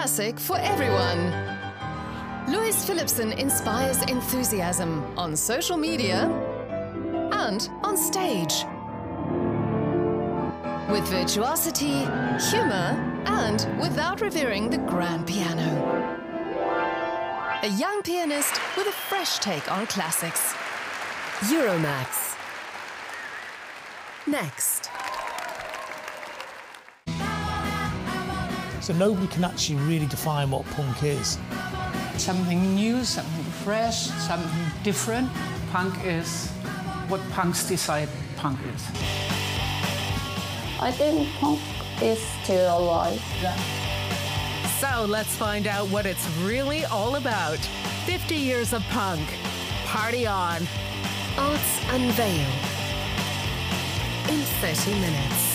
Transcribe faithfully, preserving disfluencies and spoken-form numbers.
classic for everyone. Louis Philipson inspires enthusiasm on social media and on stage. With virtuosity, humor, and without revering the grand piano. A young pianist with a fresh take on classics. Euromax. Next. So nobody can actually really define what punk is. Something new, something fresh, something different. Punk is what punks decide punk is. I think punk is still alive. Yeah. So let's find out what it's really all about. fifty years of punk. Party on. Arts Unveiled in thirty minutes.